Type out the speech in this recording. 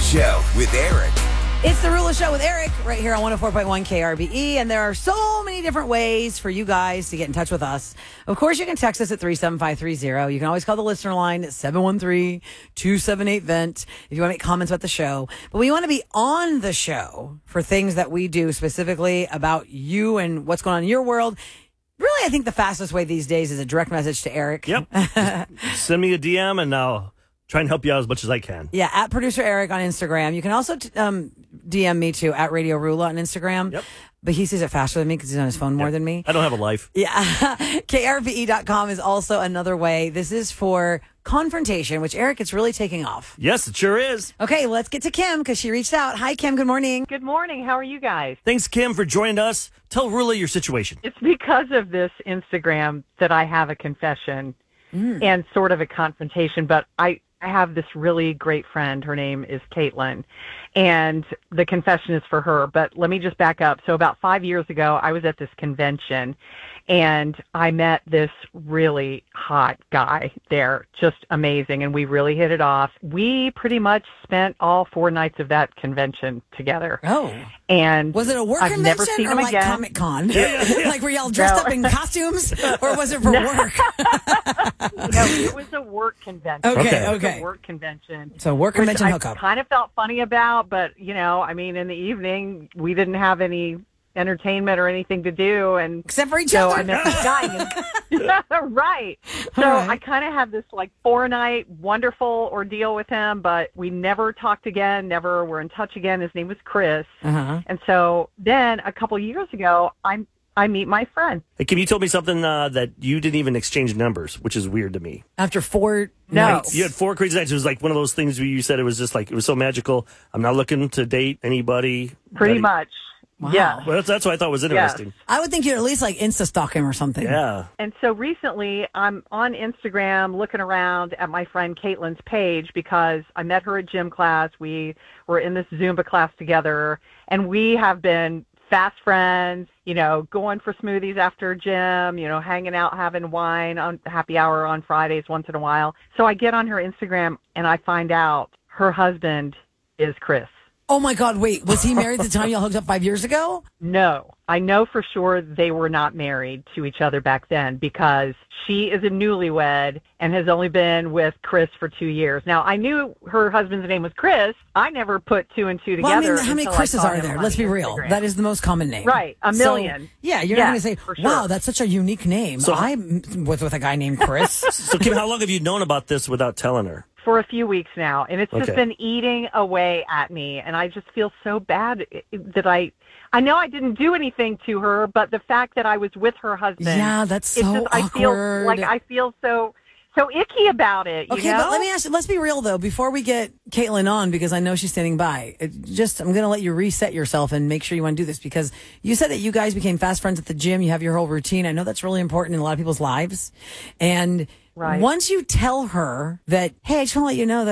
Show with Eric. It's the Rula Show with Eric right here on 104.1 KRBE, and there are so many different ways for you guys to get in touch with us. Of course, you can text us at 37530. You can always call the listener line at 713-278-VENT if you want to make comments about the show. But we want to be on the show for things that we do specifically about you and what's going on in your world. Really, I think the fastest way these days is a direct message to Eric. Yep. Send me a DM and I'll try and help you out as much as I can. Yeah, at Producer Eric on Instagram. You can also DM me too, at Radio Rula on Instagram. Yep. But he sees it faster than me because he's on his phone more than me. I don't have a life. Yeah. KRVE.com is also another way. This is for confrontation, which, Eric, it's really taking off. Yes, it sure is. Okay, let's get to Kim because she reached out. Hi, Kim. Good morning. Good morning. How are you guys? Thanks, Kim, for joining us. Tell Rula your situation. It's because of this Instagram that I have a confession and sort of a confrontation, but I have this really great friend. Her name is Caitlin, and the confession is for her. But let me just back up. So about 5 years ago, I was at this convention, and I met this really hot guy there, just amazing, and we really hit it off. We pretty much spent all 4 nights of that convention together. Oh. And Was it a work I've convention never seen or him like again. Comic-Con? Like were y'all dressed No. up in costumes or was it for work? No, it was a work convention. Okay, It was okay. a work convention. So work which convention I hookup. kind of felt funny about, but, I mean, in the evening, we didn't have any entertainment or anything to do. And Except for each so other. I met this guy. Right. So All right. I kind of had this 4-night wonderful ordeal with him, but we never talked again, never were in touch again. His name was Chris. Uh-huh. And so then a couple years ago, I meet my friend. Hey, Kim, you told me something that you didn't even exchange numbers, which is weird to me. After 4 No. nights. You had 4 crazy nights. It was like one of those things where you said it was just it was so magical. I'm not looking to date anybody. Pretty much. Wow. Yeah. Well, that's what I thought was interesting. I would think you'd at least Insta stalk him or something. Yeah. And so recently, I'm on Instagram looking around at my friend Caitlin's page because I met her at gym class. We were in this Zumba class together, and we have been fast friends, going for smoothies after gym, hanging out, having wine on happy hour on Fridays once in a while. So I get on her Instagram, and I find out her husband is Chris. Oh my God, wait, was he married at the time y'all hooked up 5 years ago? No, I know for sure they were not married to each other back then because she is a newlywed and has only been with Chris for 2 years. Now, I knew her husband's name was Chris. I never put 2 and 2 together. Well, I mean, how many until I Chris's saw are him there? on Let's be real. Instagram. That is the most common name. Right, a million. So, yeah, you're not going to say, for sure. wow, that's such a unique name. So- I'm with a guy named Chris. So, Kim, how long have you known about this without telling her? For a few weeks now, and it's just Okay. been eating away at me, and I just feel so bad that I know I didn't do anything to her, but the fact that I was with her husband, Yeah, that's it's so just, I feel so icky about it. Okay, but let me ask you, let's be real though, before we get Caitlin on, because I know she's standing by, I'm going to let you reset yourself and make sure you want to do this, because you said that you guys became fast friends at the gym. You have your whole routine. I know that's really important in a lot of people's lives. And Right. once you tell her that, hey, I just want to let you know that